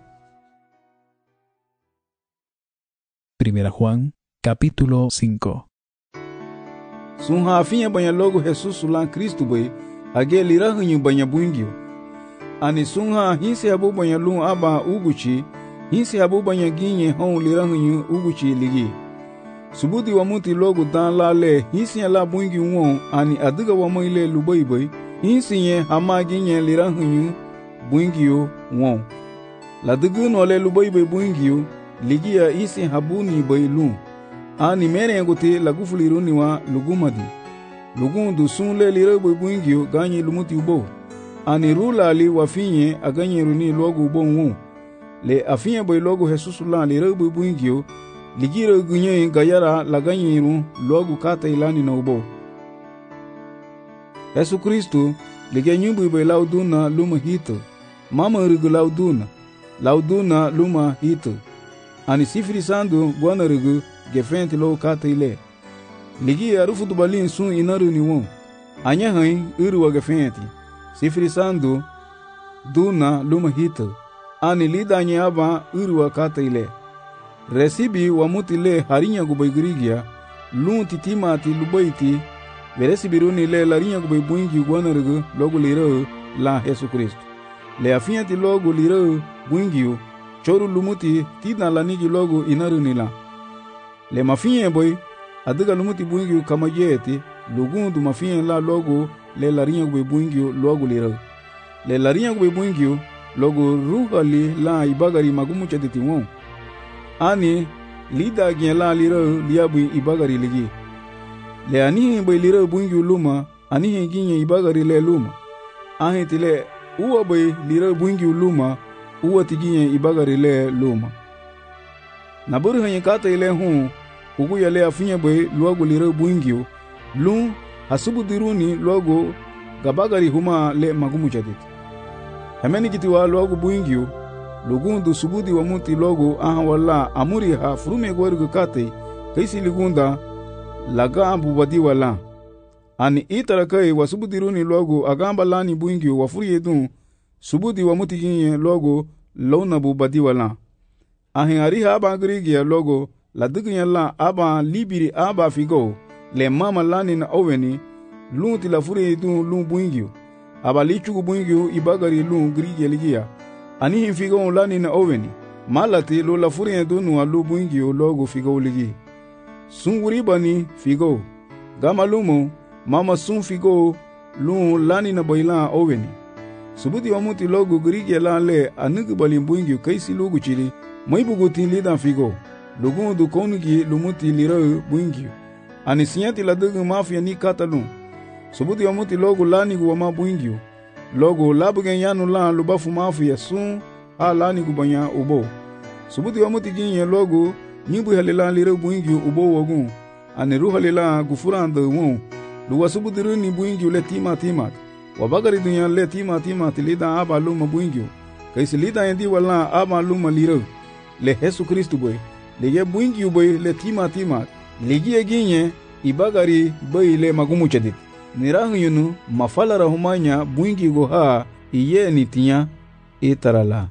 Primera Juan, capítulo 5. Sunha afinha banya logo Jesus la Kristu boy age lirahanyu banya buingyo. Ani sunha hinse habu banya lun aba uguchi, hinse habu banya ginye hon lirahanyu uguchi ligi. Subudi wa muti logo dan la le hinse la buingyo won ani adiga wa moile luboy boy, hinse ye hama ginye lirahanyu buingyo won. La digu no le luboy boy buingyo, ligi ya isi habu ni boy lun. Ani mere ngote lagufuliruni wa lugumadi. Lugundu sunle lirabo buingyo ganye lumuti ubo. Ani rula li wafinye aganye runi logo ubo ngu. Le afinye boy logo Jesus la lirabo buingyo ligira gunye gayara laganye ru logo kata ilani na ubo. Yesu Kristo lige nyumbu boy lauduna luma hito. Mama rigu lauduna luma hito. Ani sifiri sandu gwana rigu gefenti lo kata ile. Ligi arufu dubalin sun inaru ni won. Anya hain uru wa gefenti. Sifiri sandu duna luma hita. Ani lida anya aba uru wa kata ile. Resibi wa muti le harinya gubay grigia. Lun titimati lubayti. Veresibi runi le larinya gubay buingi guana rigu logo lirau la Yesu Kristo. Le afianti logo lirau buingiu. Choru lumuti tina lanigi logo inaru ni la. Le mafinye boy adiga lumuti buingyu kama jeti lugundu mafinye la logo le larinya gube buingyu logo lirau. Le larinya gube buingyu logo ruhali la ibagari magumu chaditi won. Ani lida gien la lirau liabu ibagari ligi. Le anihi boy lirau buingyu luma anihi ginye ibagari le luma. Ahi tile uwa boy lirau buingyu luma uwa tiginye ibagari le luma. Naburu hanye kata ile huu ugu yale afinye boy luagu lirau buingyo lun hasubu diruni luagu gabagari huma le magumu jadit. Hemeni kitiwa luagu buingyo lugundu subudi wa muti luagu aha wala amuri ha furume gwarugu kate kaisi ligunda laga ambu badi wala. Ani itarakai wa subudiruni luagu agamba lani buingyo wafuri edun subudi wa muti ginye luagu launabu badi wala. Ahin ariha aba grigia logo la diginya la aba libiri aba figo le mama lani na oveni lunti la furi dun lun buingyo aba lichugu buingyo ibagari lun grigia ligia anihin figo lani na oveni malati lo la furi dun wa lu buingyo logo figo ligi sunguri bani figo gama lumo mama sun figo lun lani na boila oveni subuti wa muti logo grigia la le anigi bali buingyo kaisi logo chili Mai buguti lidan figo. Lugundu konugi lumuti lirau buingyo. Ani sinyati la dugu mafia ni katalun. Subuti wa muti logo lanigu wa ma buingyo. Logo labugen yanu la lubafu mafia sun ha lanigu banya ubo. Subuti wa muti ginye logo nibu halila lirau buingyo ubo wagun. Ani ruhalila gufuranda wun. Luwa subuti runi buingyo le timat. Wabagari dunya le timat lidan aba luma buingyo. Kaisi lidan yendi wala aba luma lirau. Le Yesu Kristu boy, lege buingyu boy le timat, legi eginye ibagari bai le magumu chadit. Nirahuyunu mafalara humanya buingi goha iye nitinya itarala.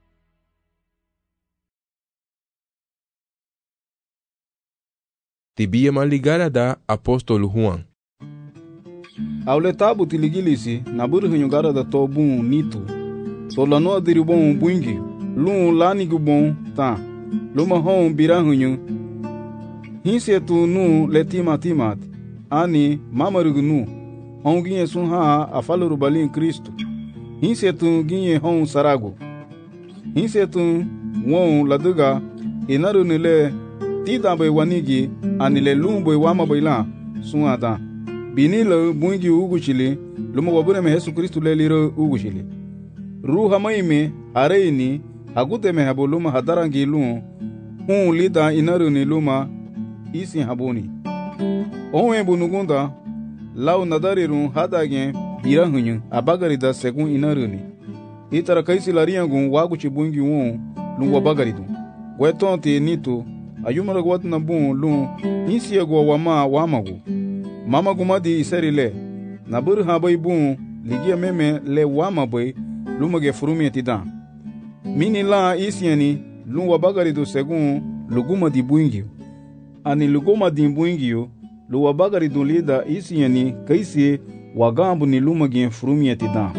Tibia maligara da apóstolo Juan. Aule tabu tiligilisi na burhunyu gara da tobun nitu. Solano adiribon buingi. Lun lanigubon ta. Luma hon birahunyu. Hinsetu nu letimat. Ani mamarugnu. Hon ginye sun ha afaluru balin Kristo. Hinsetu ginye hon sarago. Hinsetu won laduga inaru nile tida bai wanigi anile lumbo wama baila sun ada. Binilo bungi uguchili luma wabure me Yesu Kristo leliro uguchili. Ruha maime areini agute me habo luma hadarangi lum hun lida inaru ni luma isi habuni. Onwe bunugunda lau nadarirun hadagen birahunyu abagarida segun inaruni. Itara kaisi lariangun waguchi bungi won lum wabagaridu. Wetonte nito ayumara gwat na bun lum insi agwa wamagu. Mama gumadi iserile na bur habai bun ligia meme le wamabai lumage furumi tidan. Mini la isiani lum wabagaridu segun luguma di buingi. Ani luguma di buingi lu wabagaridu lida isiani kaisi wagambu ni lumage furumi tidan.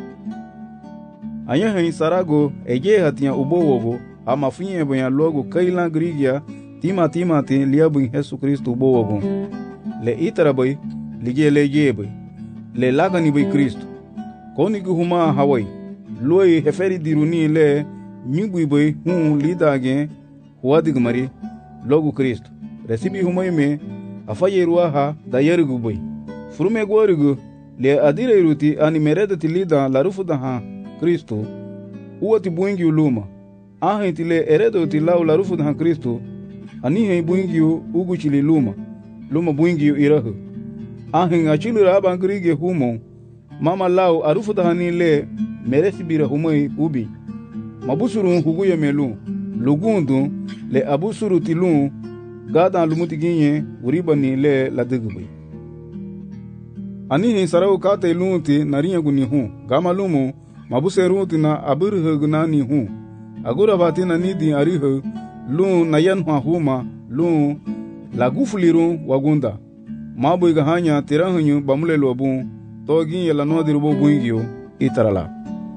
Ayahin sarago eje hatia ubowogo ama finye bonya logo kailan grigia tima te liabun Yesu Kristo ubowogo. Le itarabai lige le jebe le lagani bai Kristo. Koni huma hawai loi heferi diruni le nyugui bai lidage huadigmari logo Kristo. Resibi humaime afaye ruaha da yergu bai. Furume gwarigu le adire ruti ani meredati lida larufu daha Kristo. Uati buingi uluma. Ahenti le eredo ti lau larufu daha Kristo. Anihe buingi uguchili luma. Luma buingi irahu. Ahin achilu raba ngrige humo. Mama lau arufu dahani le meresi bira humoi ubi. Mabusuru huguye melu. Lugundu le abusuru tilu gada lumuti ginye uribani le ladigui. Anihin sarau kate lunti narinya guni hu. Gama lumu mabuseruti na abirhu gunani hu. Agura batina nidi arihu lu nayanwa huma lu lagufuliru wagunda. Mabu igahanya tirahunyu bamulelu wabu togi yala noadirubo buingio itarala.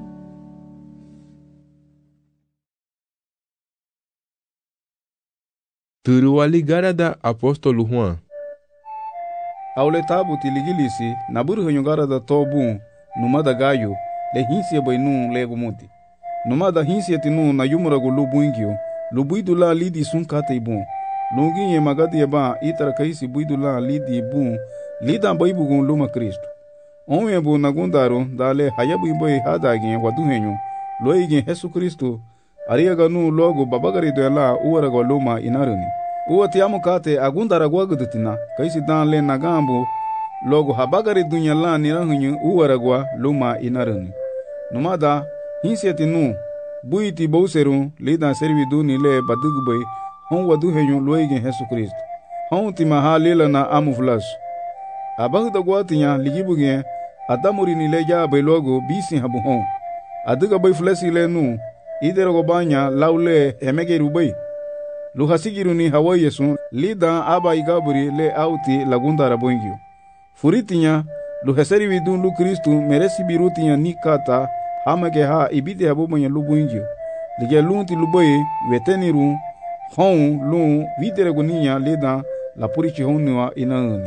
Turua ligara da apóstolo Juan. Aule tabu tiligilisi naburhunyu gara da tobu numada gayo le hinsia bainu lego muti. Numada hinsia tinu na yumurago lu buingio lu buidula lidi sunkate ibun. Lungi magadi yaba itara kaisi buidula lidi bun lida baibugun luma Kristo. Onwe bu nagundaro dale hayabu ibai hadagin waduhenyu loigin Yesu Kristo ariaganu logo babagari doela uwarago luma inaruni. Uwati amukate agundara gwagudutina kaisi dan le nagambu logo habagari dunya la nirahunyu uwaragwa luma inaruni. Numada hinsiatinu buiti bauseru lida servidu nile badugubai hon waduhenyu loigin Yesu Kristo. Hon tima halila na amuflas. Abagda gwatinya ligibugen adamuri nile jabe logo bisi habu hon. Aduga bai flesi le nu idero banya laule emegeru bai. Luhasigiru ni hawa yesu lida aba igaburi le auti lagundara boingio. Furitinya luheseri vidun lu Kristo meresi birutinya nikata hamake ha ibite habu bonya lu boingio. Lige lunti lubai veteniru hon lu videre guninya lida la purichi honua inaani.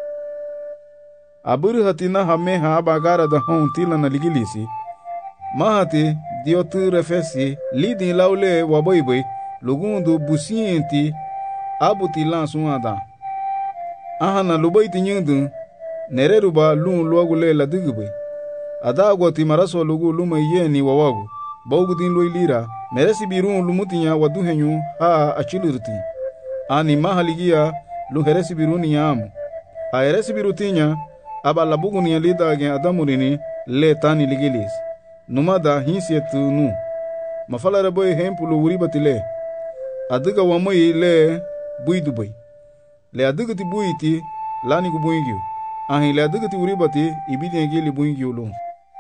Aburu hatina hameha abagara da hon tila na ligilisi. Mahati diotu refesi lidi laule waboibai lugundu busienti abuti lansuada. Ahana lubaiti nyundu nereruba lun luagule la dugubai. Adagwa timaraso lugu luma yeni wawagu. Baugudin loilira meresi birun lumutinya waduhenyu ha achilurti. Ani mahaligia luheresi biruni yamu. Ha heresi birutinya aba labuguni ya lida agen adamurini le tani ligilis. Numada hinsietu nu. Mafala boy hempulu uribatile. Aduga wamoi le buidubai. le adugati buiti lani ku buingyu ahin le adugati uribati ibidi ngili buingyu lo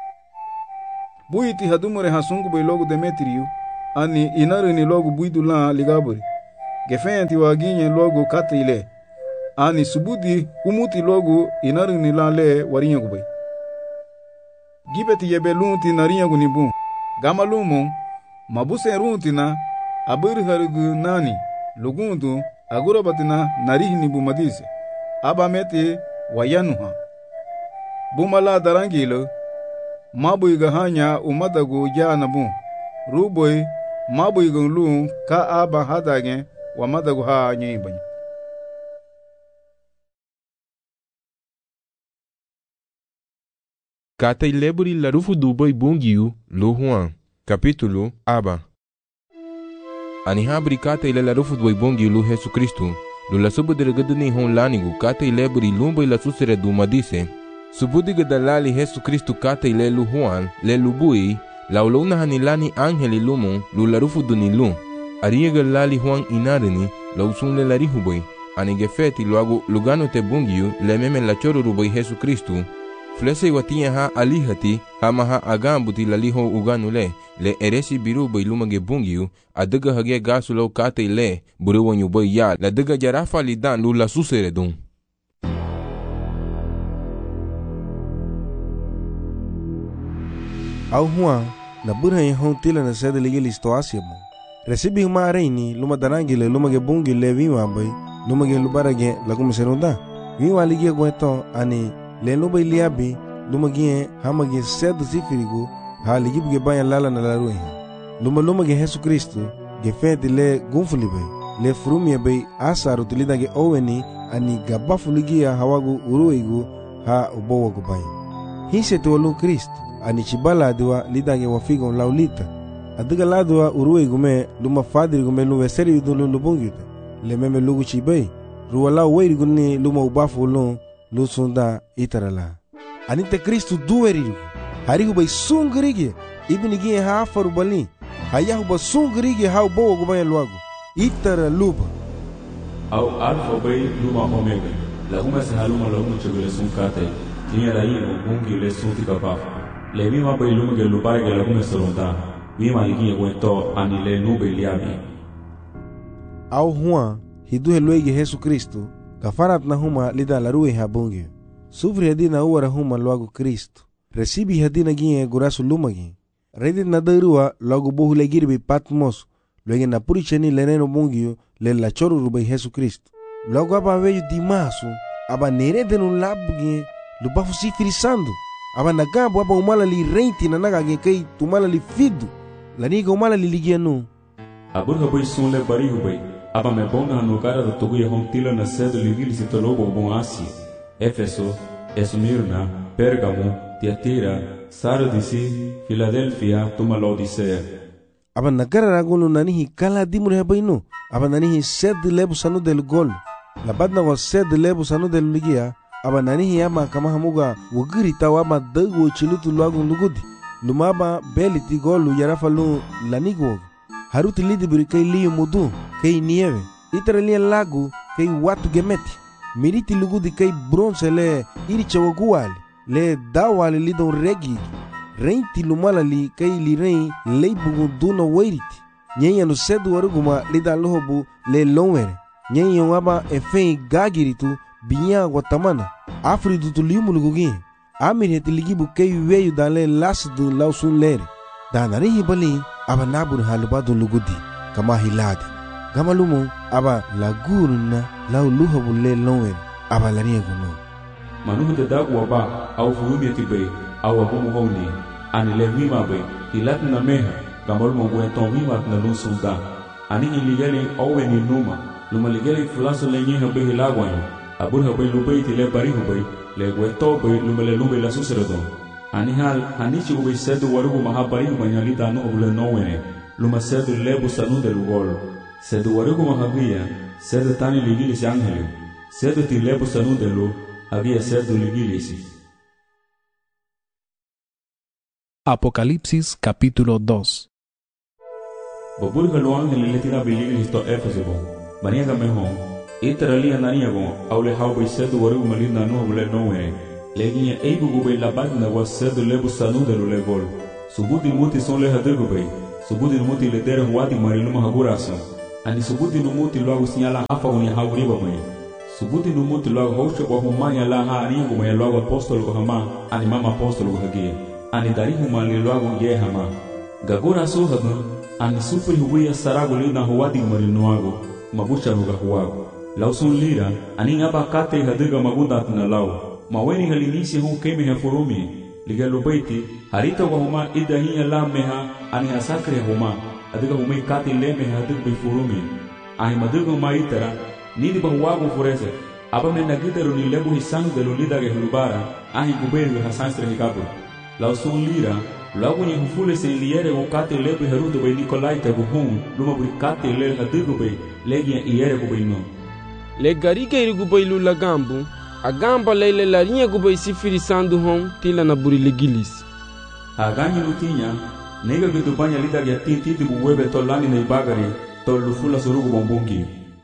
buiti hadumure hasungu be logo Demetriu ani inarini logo buidu la ligaburi gefenti waginye logo katile ani subudi umuti logo inarini la le warinya kubai gibeti yebelunti narinya gunibu gamalumo mabuse runtina abir harugu nani lugundu agurabatina narihni bumadise abamete wayanuha bumala darangilo mabuiga hanya umadagu janabu ruboy mabuiga lu ka aba hadage wa madagu ha nyibanya Kata ileburi larufu duboy bungiu lu Juan. Capítulo Aba. Ani habri kata ile larufu duboy bungiu lu Jesu Kristu. Lu la subu deregaduni hon lanigu kata ileburi lumboy la susere du madise. Subudi gadalali Jesu Kristu kata ile lu Juan le lubui. La ulona hanilani angeli lumo lu larufu duni lu. Ariye galali Juan inarini la usun le larihuboy. Ani gefeti luagu lugano te bungiu le meme la choro ruboy Jesu Kristu. Flese iwatia ha alihati hama ha agambuti laliho uganule le eresi biru bay lumage bungiu adaga hage gasulo kate le burewanyu bay ya la daga jarafa lidan lu la susere dun. Au Juan na burha ya hon tila na sede ligi listo asiamo. Resibi huma reini luma danangile lumage bungi le viwa bay lumage lubarage lagume serunda. Viwa ligi gweto ani le luba iliabi lumagi hamagi sed sifirigu ha ligibuge banya lala na laruhe lumagi Jesu Kristu gefeti le gunfulibe le frumie be asaru tilidage oweni ani gabafu ligia hawagu uruigu ha ubowa gubay hise tuwalu Kristu ani chibala diwa lidage wafigon laulita adiga ladwa uruigu me luma fadirigu me luwe seri udulu lubungyuta le meme lugu chibay ruwala weirigu ni luma ubafu ulun lusunda itarala anite Kristu duwerigu harigu bay sungrigi ibnigi ha faru bali hayahu ba sungrigi ha bo gubay luagu itara luba au alfa bay luma omega la huma sahaluma la huma chugule sunkate tinya raino bungi le sunti kapaf le mima bay luma ge lupare ge la huma solonda mima igi gwento ani le nube liabi au Juan hidu helwege Jesu Kristu kafarat na huma lida la ruhe habungi sufri hadina uwara huma luagu Kristu resibi hadina gie gurasu lumagi redi na darua luagu bohu le girbi Patmos luege na puricheni leneno bungi le la choru rubai Jesu Kristu luagu aba veju dimasu aba nere denu labugi lubafu sifiri sandu aba nagabu aba umala li reinti na nagage kai tumala li fidu laniga umala li ligianu aburga boy sunle bari hubai aba me bona no cara do togu ye hontila na sede ligili sitologo bon Asia Efeso Esmirna Pergamo Tiatira Sardisi Philadelphia tuma Laodicea aba nagara ragulu nanihi kala dimure habaino aba nanihi sed lebu sanu del gol la badna go sed lebu sanu del ligia aba nanihi ama kama hamuga wugiri tawa ma dago chilutu luagu lugudi lumaba beliti golu yarafalu lanigo haruti lidi buri kai liyo mudu kai nieve itara liya lagu kai watu gemeti miriti lugudi kai bronze le iricha waguali le dawali lidon regi reinti lumala li kai li rei leibugu duna wairiti nyenya no sedu waruguma lida lohobu le longwere nyenya waba efei gagiritu binya guatamana afridu tu liumu lugugi amir heti ligibu kai weyu dale lasdu lausun lere danari hibali aba nabur halubadu lugudi kama hiladi gamalumu aba laguruna lau luhabu le longwere aba lariego no manuhu de dagu waba au furumiyati bay au abumu honi ani le wima bay ilat na meha gamalumu gwenton wima na lunsunda ani iligeli oweni numa luma ligeli fulaso le nyeha bay hilagwanyo aburha bay lubay ti le barihu bay le gweto bay luma le lubay la susredon ani hal hanichi ubay sedu warugu maha barihu banyalita no obule nowene luma sedu lebu sanu de lugol sedu warugu maha guia sedu tani ligilis angelu sedu ti lebu sanu de lu había sedu ligilis. Apocalipsis capítulo 2. Boburga lo ángel le tira biligilis to Éfeso bo. Baniaga mejor. Iteralia naniago, aule hau bai sedu waru malina no bule noe. Leginha eibu gubei labagna was sedu lebu sanu de lule gol. Subudi muti son le hadegu bai. Subudi muti le dere huadi mariluma haguraso. Ani subudi muti logo sinhala hafa uni hau riba bai. Subudi muti logo hosho kwa humanya la ha anigo bai logo apostolo ko hama, ani mama apostolo ko hagia. Ani dari humali logo ye hama. Gaguraso hagu, ani supri huia sarago lina huadi marinuago, mabusha ruga huago. Lausun lira, ani ngaba kate hadega magunda na lau. Maweni halinisi hon keme ha furumi. Ligalo baiti, harita wa huma idahiya la meha, ani hasakre huma. Adiga humai kate leme hadeg bai furumi. Ahi madega huma itara, nidi bahuago furese. Aba me nagitaru ni lebu hisanu de lulida ge hulubara, ahi guberu hasansre hikabu. Lausun lira, logo ni hufule se liere o kate lebu heruto bai Nikolai tagu hon, luma buri kate le hadegu bai, legia iere gu bai no. Le gariga irigu bai lula gambu, a gamba leile larinha gu bai sifirisando hon tila na buri legilis. A ganyi lutinha, nega gitu banha lida ge tinti gu webe tolani na ibagari, tol lufula surugu bombungi.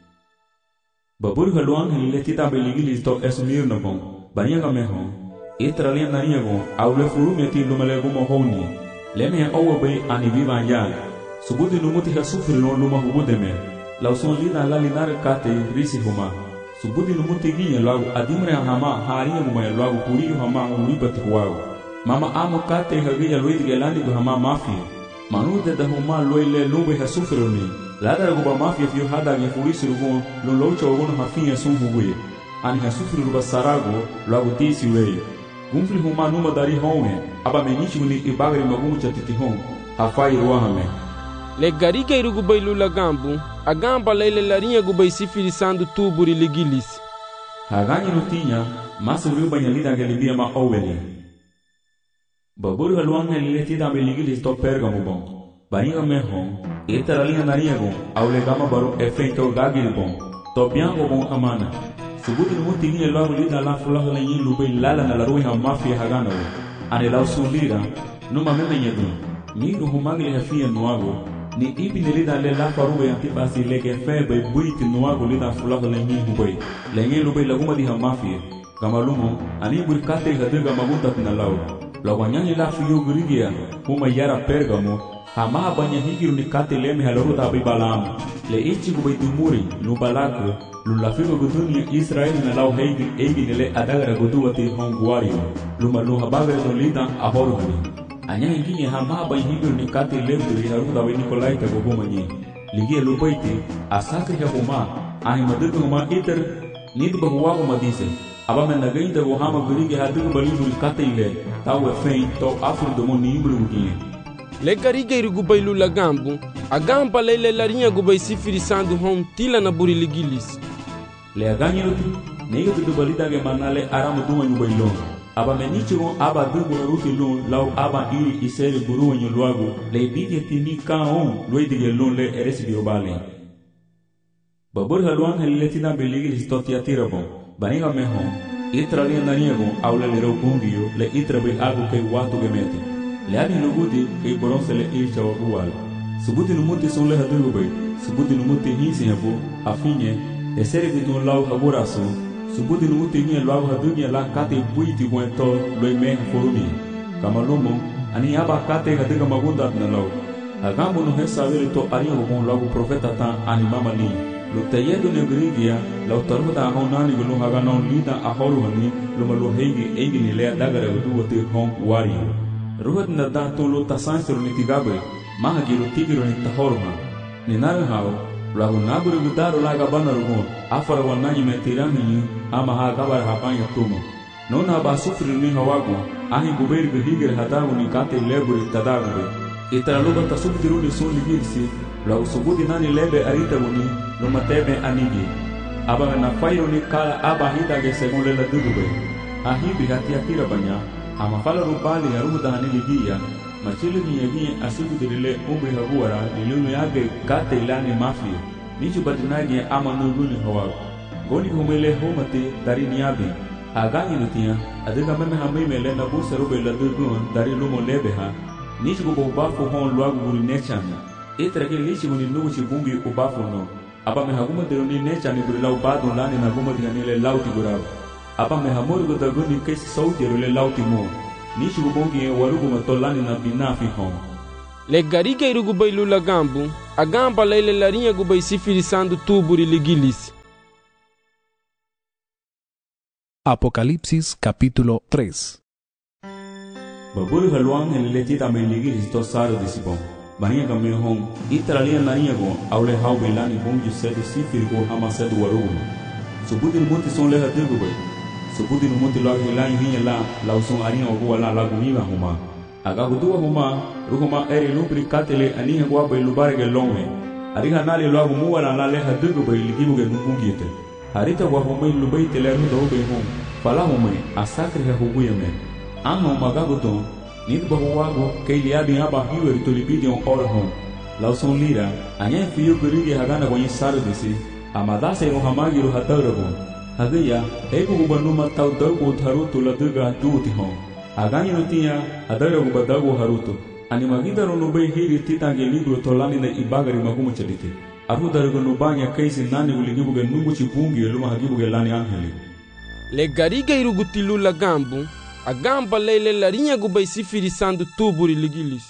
Babur haluang hele tita bai legilis to esumir na bon, banha ga meho, itralia narinha go, aule furu meti lumele gu mohoni, leme ya owa bai ani viva ya, subudi numuti ha sufri no luma hubudeme. Lausun lina la linar kate risi huma. Subudi numuti ginya lagu adimre hama hariya mumaya lagu kuriyo hama uribati huago. Mama amo kate hagiya loiti gelani gu hama mafia. Manu de da huma loile lube ha sufroni. Ladara guba mafia fiyo hada ge furisi rugon lolocha ogono hafinya sun huguye. Ani ha sufri ruba sarago lagu tisi wei. Gumfli huma numa dari home. Aba menichi guni ibagari magumu chatiti home. Hafai ruahame. Le gariga irigu bai lula gambu, a gamba leile larinha gu bai sifirisando tuburi legilis. Haganyi lutinha, masa uriu banha lida gelibia ma oweli. Baburu haluang hele tida bai legilis to pergamo bom. Bainga mehon, itara linha nariago, aule gama baru efeito gagil bom. To biango bom amana. Subuti numuti ginha logo lida la fulaha lenyin lubai lala na larui ha mafia hagana wo. Ane lau sulira, numa meme nyedun. Miru humagli hafia nuago. Ni ibi nilida le la faruwe antipasi leke febe buiti nuago lida fulaho lenyi hubai. Lenyi lubai laguma di ha mafia. Gamalumo, ani burkate hadega magunta na lau. Lawanyani la fiyo gurigia, huma yara pergamo, hama banya higiru ni kate leme halaruta abibalamu. Le ichi gubai dumuri, lubalako, lulafigo gudunia Israel na lau heigi nile adagara guduwati honguario. Lumaluha bagare no lida ahoruhani. Anya ingine hama ba higiru ni kate lebri haruda we Nikolai tago humanyi. Ligia lupaiti, asakri ha huma, ahi madugu huma iter, nidu bahuwago madise. Aba me nagain tago hama gurigi hadigu baliburi kate ile, tawe fein to afur domo ni imbulu gugie. Le gariga irigu bai lula gambu, a gamba leile larinha gu bai sifirisando hon tila na buri legilis. Le aganyi luti, nega bidu balida ge manale aramu duwa nyu bai lon. Aba menichigo aba dugu ruti lon lau aba iri iseri buruwa nyu luago, le bidi tini ka on luidige lon le eresi biobale. Babur haluang haliletina beligil stoti atira bon. Baniga mehon, itra lia naniego aula le rogungiyo le itra be algo ke watu gemete. Le ani lugudi ke boronse le ircha wagual. Subuti numuti son le hadugo bay, subuti numuti hinsi habu, afinye, eseri bidun lau haburaso, subuti numuti nye lau hadugia la kate buiti huento loe meha forumi. Kamalumo, ani aba kate hadiga magunda na lau. Agambo no hesa vele to aringo bon lau profeta tan animama li. Lutayedo negrigia, la utaruda honani gulu hagano lida ahoruhani, lumalu heigi ni lea dagara uduwati hong wario. Ruhat na dato lo tasansero ni tigabe, mahagiru tigiro ni tahorma. Ni nawe hao, lagu naburu gudaro laga banarugo, afara wananyi metirani ama hagabar hapanya tumo. Nona ba sufri ni hawago, ahi guberi gihigir hadago ni kate leburi tadagube. Itaraluga tasubdiru ni suni girsi, lagu subudi nani lebe arita guni, lumatebe anigi. Aba na fairo ni kala aba hidage segun lela dugube. Ahibi hatia tira banya, ama fala rubali ya ruda haniligia, machili ni yagi asubu dirile umri haguara, nilunu yage kate ilani mafia. Nichu badinagi ama nuruni hawago. Goni humele homate dari niyabi. Aganyi nutia, adiga meme hamimele na busa rube la dugun dari lumo lebeha. Nichu gubo ubafu hon luagu guri nechana. Itrake lichi guni nugu chibungi ubafu no. Apa me haguma deroni necha ni burilau badon lani na guma dihanile lauti gurau. Apa me hamori gudaguni kesi sauti rule lauti mo. Nishi gubongi warugu matolani na binafi hon. Le gariga irugubai lula gambu, a gamba leile larinha gubai sifirisando tuburi ligilis. Apocalipsis capítulo 3. Baburi haluang helileti ta me ligilis to saro disibon. Bania kame hon, itaralia narinha go, aule hau belani bom de sede sifirigo hamasedo warugu. Subudi no monte son leha degubai. Subudi no monte logo lá em rinha lá, lá o som arinha ogo lá lago miva huma. Agago duwa huma, ruhuma eri lubri katele aninha go abai lubarege longe. Ariha nali logo muwa la leha degubai ligibuge nubungite. Harita go huma lubai tele ruda obe hum. Fala huma asakre ha hubuyame. Anga magago ton, nid bahuago kei liabi aba hiwer tolibidi on ora hum. Lá o som lira, anya fio gurigi hagana go insaro desse. Amadase no hamagiru hatarago. Hagaya, ego gubanuma tau dago haruto la duga duti hon. Agani no tinha, adara gubadago haruto. Animagida no bei hiri titange libro tolani na ibagari maguma chalite. Aru darago no banya kaisi nani uligibuge nugu chibungi luma hagibuge lani angeli. Le gariga irugutilu la gambu, a gamba leile larinha gubai sifirisando tuburi ligilis.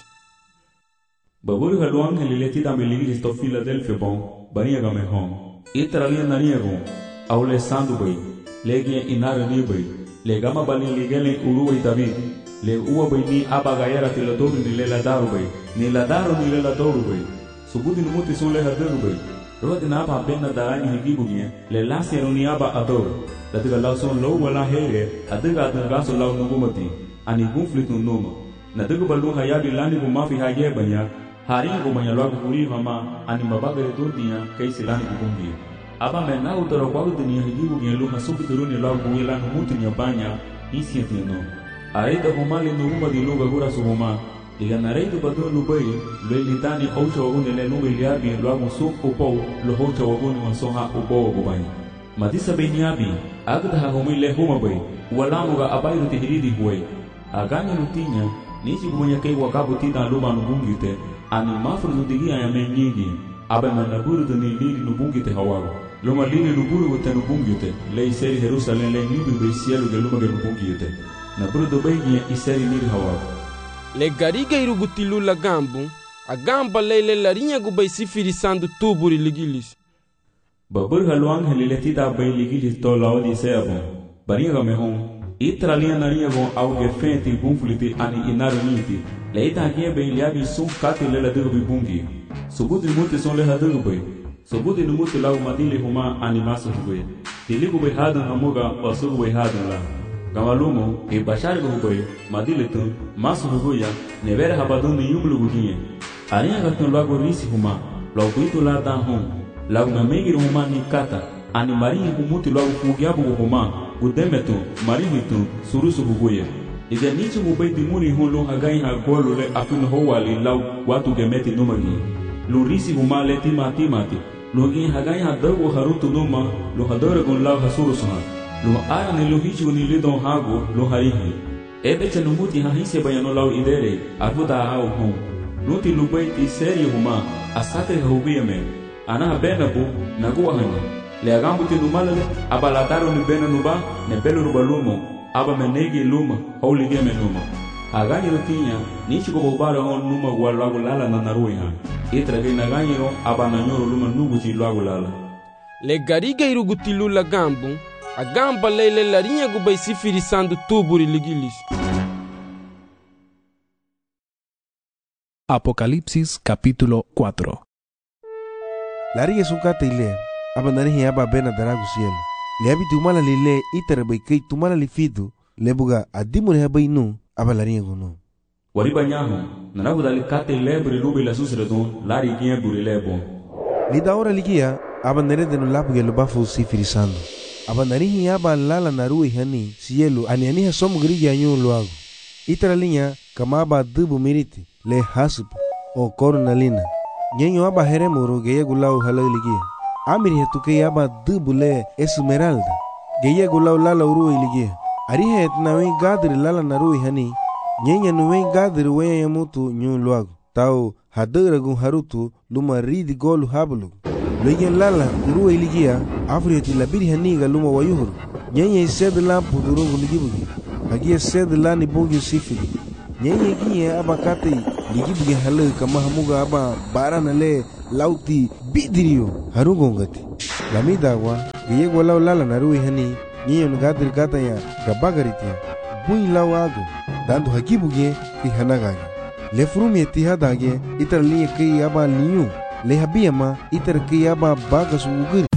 Baburi halu angeli letita me ligilis to Philadelphia bon, barinha game hon. Itaralia narinha gon. Aule sandu bai, legia inara ni bai, legama bali ligele uruai David, le uwa bai ni abagayara tiladoru ni lela daru bai, ni ladaru ni lela doru bai, subudi no muti son leha deru bai, rodi na aba bena darani higibugie, le lasero ni aba adoru, latiga lau son lau wala here, adiga adagaso lau nungumati, ani gunflit no numa, nadiga balu hayabi lani gumafi haye banya, haringa gumanya lagu huri hama, ani mabagare durdinya, kaisi lani gugungi. Aba mena utara kwa dunia higibu ngelu hasubi turuni lau kuila no mutu nyabanya isi atiano. Aida humali no uma di luga gura suhuma. Liga nareitu batu lubai lo litani oucha waguni le nuba iliabi lo agu suk upou lo hocha waguni masoha upou wagubani. Matisa beniabi agda ha humi le huma bai walamu ga abai ruti hiridi huai. Aganya nutinya nisi kumanya kei wakabu tita luma nubungite ani mafru nutigia ya menyigi. Aba manaburu tani liri nubungite hawago. Loma lili nuburu wote nubungite, le iseri Jerusalem le libi be cielo ge luma ge nubungite. Na buru do beigia iseri liri hawa. Le gariga irugutilu la gambu, a gamba leile larinha gubai sifirisando tuburi ligilis. Babur haluang helileti bei ligilis to laodi seabon. Baringa me hon, itralia narinha gon auge fenti bunfliti ani inaru niti. Le ita agia be liabi sun kati lela dego bi bungi. Subudi muti son leha dego bei. Subudi no mutu lau madili huma animaso huwe. Tiligu be hadan hamuga wasugu be hadan la. Gamalumo e bashar go huwe madili tun maso huya nevere habadun yumlu guginye. Arinha gatun lago risi huma lau bitu la dan hum. Lau mamegir huma ni kata ani marinha humuti lau fugiabu huma gudemetu marihitu surusu huwe. Iga nichi hube dimuni hulu hagai ha golu le afin howali lau watu gemeti numagi. Lurisi huma le timati. Logi hagai hadago harutu numa lo hadora gon lau hasuru soha lo ara ne lo hichi ni lidon hago lo harihi ebe chanu muti ha hise bayano lau idere aruda au hom nuti lubai ti seri huma asate hubiyame ana benabu nagu hanya le agambu ti numala abalataro ni bena nuba ne belu rubalumo aba menegi luma holy game numa agani rutinya nichi ko bobara on numa walago lala na naruiha itra ge naganyiro aba nanyoro luma nugu ti lago lala. Le gariga irugutilu la gambu, a gamba leile larinha gubai sifirisando tuburi ligilis. Apocalipsis capítulo 4. Larinha sukata ile, aba narihi aba bena daragu cielo. Le abi tumala lile itara bai kei tumala lifidu, lebuga adimune habai nu, aba larinha gono. Wariba nyaho, nanabu dali kate lebre lube la susredon, lari gie buri lebo. Lida ora ligia, aba nerede no labu gelo bafu sifirisando. Aba narihi aba lala narui hani, cielo, ani ha somu grigi anyu luago. Itara linha, kama aba dubu miriti, le hasub, o cornalina. Nyenyo aba heremuro geye gulau halau ligia. Amiri hetuke aba dubu le esmeralda. Geye gulau lala urui ligia. Arihe etnawi gadri lala narui hani, nyenya nuwe gadri weye yamutu nyu luago. Tau hadera gun harutu luma ridi golu hablu. Loyen lala uru iligia afrieti labiri haniga luma wayuhur. Nyenye sed la pudurungu ligibugi. Hagia sed la ni bongi sifili. Nyenye gie aba kate ligibugi hale kama hamuga aba barana le lauti bidirio harugongati. Lamidagwa giyegwa lau lala narui hani nyenye ngadir gata ya gabagaritia. Bui lau agu dandu hagibugi ki hanagagi. Le frumi etihadage itar liye kei aba liyu. Le habiyama itar kei aba bagas ugiri.